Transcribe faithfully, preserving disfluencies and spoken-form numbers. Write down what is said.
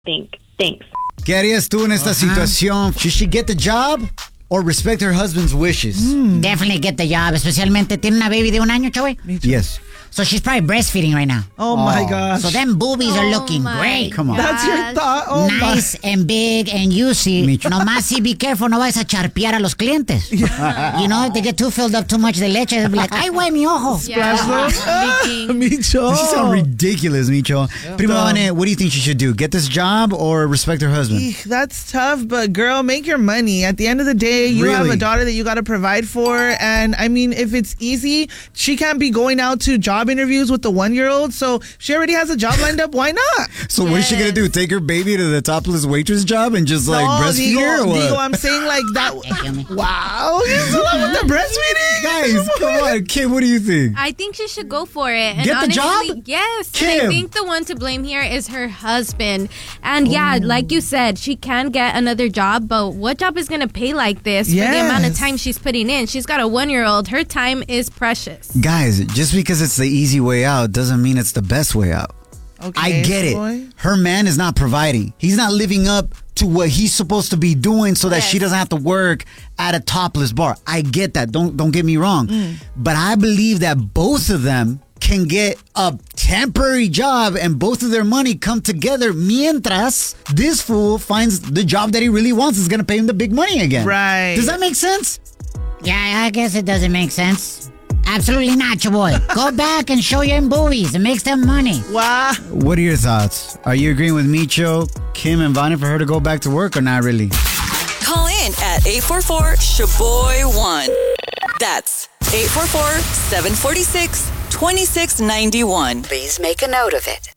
think. Thanks. ¿Qué harías tú en esta uh-huh. situación? Should she get the job or respect her husband's wishes? Mm. Definitely get the job, especialmente tiene una baby de un año, Joey. Yes. So she's probably breastfeeding right now. Oh, oh. my gosh. So them boobies oh are looking great. Come on. That's your thought. Oh nice my. and big and juicy. Nomás si be careful, no vayas a charpear a los clientes. Yeah. You know, if they get too filled up too much de leche, they'll be like, ay, güey, mi ojo. Yeah. Ah, Micho. This sounds ridiculous, Micho. Yeah. Primo Vane, what do you think she should do? Get this job or respect her husband? Eek, that's tough, but girl, make your money. At the end of the day, you really? have a daughter that you got to provide for. And I mean, if it's easy, she can't be going out to job interviews with the one-year-old, so she already has a job lined up. Why not? So yes. What is she gonna do? Take her baby to the topless waitress job and just like no, breastfeed Digo, her? Or what? Digo, I'm saying like that. Wow, you still love with the breastfeeding, guys. Come on, Kim. What do you think? I think she should go for it. And Get honestly, the job. Yes. Kim. And I think the one to blame here is her husband. And yeah, Ooh. like you said, she can get another job, but what job is gonna pay like this yes. for the amount of time she's putting in? She's got a one-year-old. Her time is precious. Guys, just because it's the easy way out doesn't mean it's the best way out. Okay, I get it. Boy. Her man is not providing. He's not living up to what he's supposed to be doing so that yes. she doesn't have to work at a topless bar. I get that. Don't don't get me wrong. Mm. But I believe that both of them can get a temporary job and both of their money come together mientras this fool finds the job that he really wants is going to pay him the big money again. Right. Does that make sense? Yeah, I guess it doesn't make sense. Absolutely not, your boy. Go back and show your boobies. It makes them money. Wow. What are your thoughts? Are you agreeing with Micho, Kim, and Vane for her to go back to work or not really? Call in at eight four four, S H B O Y one. That's eight four four, seven four six, two six nine one. Please make a note of it.